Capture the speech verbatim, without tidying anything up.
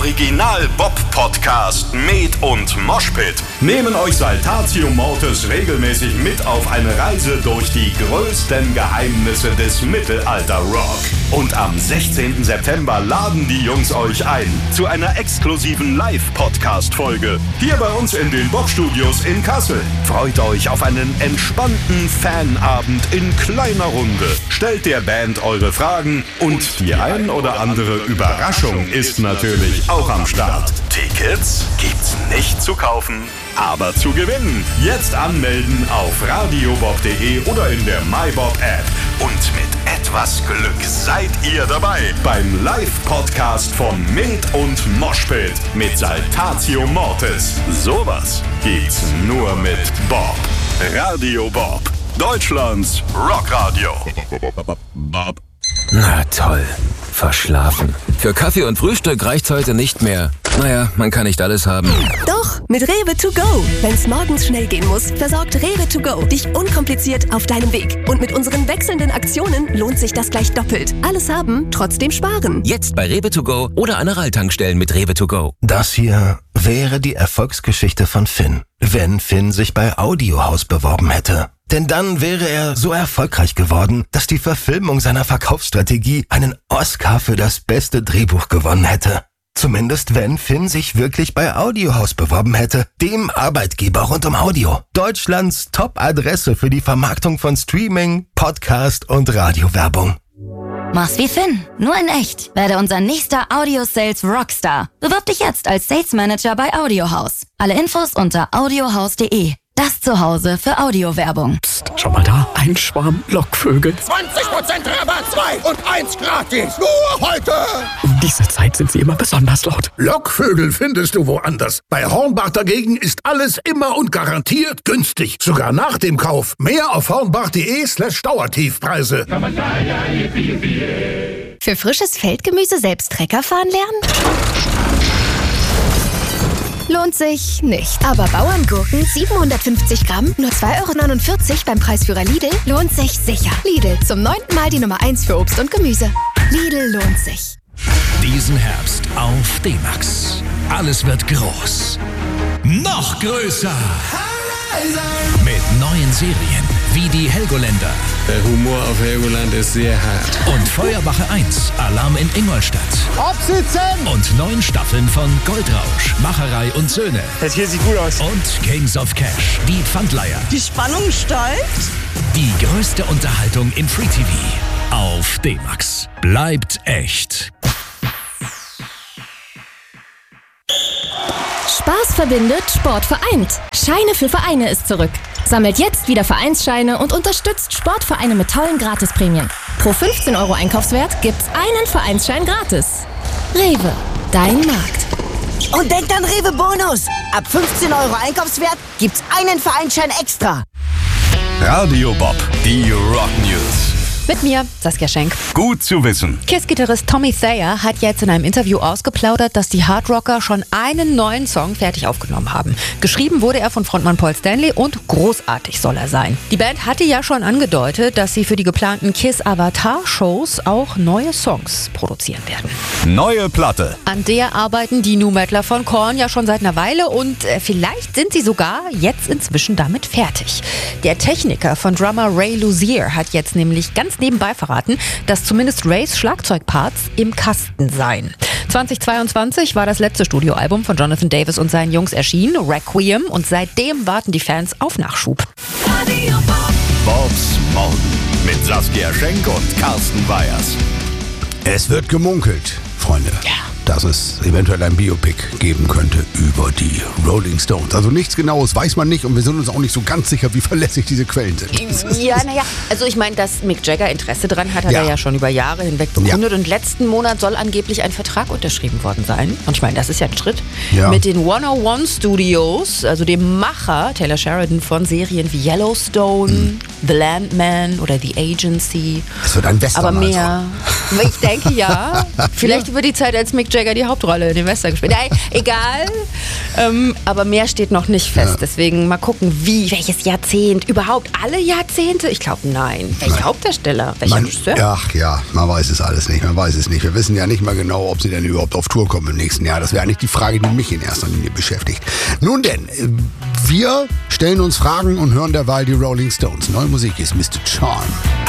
Original Bob Podcast Med und Moshpit nehmen euch Saltatio Mortis regelmäßig mit auf eine Reise durch die größten Geheimnisse des Mittelalter-Rock. Und am sechzehnten September laden die Jungs euch ein zu einer exklusiven Live-Podcast-Folge hier bei uns in den Bob-Studios in Kassel. Freut euch auf einen entspannten Fanabend in kleiner Runde. Stellt der Band eure Fragen und die ein oder andere Überraschung ist natürlich auch am Start. Tickets gibt's nicht zu kaufen, aber zu gewinnen. Jetzt anmelden auf radiobob punkt de oder in der MyBob-App. Und mit etwas Glück seid ihr dabei beim Live-Podcast von Med und Moshpit mit Saltatio Mortis. Sowas gibt's nur mit Bob. Radio Bob, Deutschlands Rockradio. Bob. Na toll, verschlafen. Für Kaffee und Frühstück reicht's heute nicht mehr. Naja, man kann nicht alles haben. Doch, mit Rewe to go. Wenn's morgens schnell gehen muss, versorgt Rewe to go dich unkompliziert auf deinem Weg. Und mit unseren wechselnden Aktionen lohnt sich das gleich doppelt. Alles haben, trotzdem sparen. Jetzt bei Rewe to go oder an der Ralltankstellen mit Rewe to go. Das hier wäre die Erfolgsgeschichte von Finn, wenn Finn sich bei Audiohaus beworben hätte. Denn dann wäre er so erfolgreich geworden, dass die Verfilmung seiner Verkaufsstrategie einen Oscar für das beste Drehbuch gewonnen hätte. Zumindest wenn Finn sich wirklich bei Audiohaus beworben hätte, dem Arbeitgeber rund um Audio. Deutschlands Top-Adresse für die Vermarktung von Streaming, Podcast und Radiowerbung. Mach's wie Finn, nur in echt. Werde unser nächster Audio-Sales Rockstar. Bewirb dich jetzt als Sales Manager bei Audiohaus. Alle Infos unter audiohaus punkt de. Das Zuhause für Audiowerbung. Psst, schau mal da, ein Schwarm Lockvögel. zwanzig Prozent Rabatt, zwei und eins gratis. Nur heute. Um diese Zeit sind sie immer besonders laut. Lockvögel findest du woanders. Bei Hornbach dagegen ist alles immer und garantiert günstig. Sogar nach dem Kauf. Mehr auf hornbach punkt de slash Dauertiefpreise. Für frisches Feldgemüse selbst Trecker fahren lernen? Lohnt sich nicht. Aber Bauerngurken siebenhundertfünfzig Gramm, nur zwei Euro neunundvierzig beim Preisführer Lidl, lohnt sich sicher. Lidl, zum neunten Mal die Nummer eins für Obst und Gemüse. Lidl lohnt sich. Diesen Herbst auf D-Max. Alles wird groß. Noch größer. Mit neuen Serien wie die Helgoländer. Der Humor auf Helgoland ist sehr hart. Und Feuerwache eins, Alarm in Ingolstadt. Absitzen! Und neun Staffeln von Goldrausch, Macherei und Söhne. Das hier sieht gut aus. Und Kings of Cash, die Pfandleiher. Die Spannung steigt. Die größte Unterhaltung im Free-T V. Auf D-Max. Bleibt echt. Spaß verbindet, Sport vereint. Scheine für Vereine ist zurück. Sammelt jetzt wieder Vereinsscheine und unterstützt Sportvereine mit tollen Gratisprämien. Pro fünfzehn Euro Einkaufswert gibt's einen Vereinsschein gratis. Rewe, dein Markt. Und denkt an Rewe Bonus. Ab fünfzehn Euro Einkaufswert gibt's einen Vereinsschein extra. Radio Bob, die Rock News. Mit mir, Saskia Schenk. Gut zu wissen. Kiss-Gitarrist Tommy Thayer hat jetzt in einem Interview ausgeplaudert, dass die Hardrocker schon einen neuen Song fertig aufgenommen haben. Geschrieben wurde er von Frontmann Paul Stanley und großartig soll er sein. Die Band hatte ja schon angedeutet, dass sie für die geplanten Kiss-Avatar-Shows auch neue Songs produzieren werden. Neue Platte. An der arbeiten die Nu-Metaler von Korn ja schon seit einer Weile und äh, vielleicht sind sie sogar jetzt inzwischen damit fertig. Der Techniker von Drummer Ray Luzier hat jetzt nämlich ganz nebenbei verraten, dass zumindest Rays Schlagzeugparts im Kasten seien. zweitausendzweiundzwanzig war das letzte Studioalbum von Jonathan Davis und seinen Jungs erschienen, Requiem, und seitdem warten die Fans auf Nachschub. Bobs Morgen mit Saskia Schenk und Carsten Weyers. Es wird gemunkelt, Freunde, ja. dass es eventuell ein Biopic geben könnte über die Rolling Stones. Also nichts Genaues weiß man nicht und wir sind uns auch nicht so ganz sicher, wie verlässlich diese Quellen sind. Ja, naja, also ich meine, dass Mick Jagger Interesse dran hat, hat ja. er ja schon über Jahre hinweg begründet. Ja. Und letzten Monat soll angeblich ein Vertrag unterschrieben worden sein. Und ich meine, das ist ja ein Schritt. Ja. Mit den hunderteins Studios, also dem Macher Taylor Sheridan von Serien wie Yellowstone, mhm. The Landman oder The Agency. Das wird ein Western. Aber mehr. Also. Ich denke ja. Vielleicht über die Zeit, als Mick Jagger Jagger die Hauptrolle in dem Western gespielt. Nein, egal. ähm, aber mehr steht noch nicht fest. Ja. Deswegen mal gucken, wie, welches Jahrzehnt, überhaupt alle Jahrzehnte? Ich glaube, nein. Welcher nein. Hauptdarsteller? Welcher man, Regisseur? Ach ja, man weiß es alles nicht. Man weiß es nicht. Wir wissen ja nicht mal genau, ob sie denn überhaupt auf Tour kommen im nächsten Jahr. Das wäre eigentlich die Frage, die mich in erster Linie beschäftigt. Nun denn, wir stellen uns Fragen und hören derweil die Rolling Stones. Neue Musik ist Mister Charm.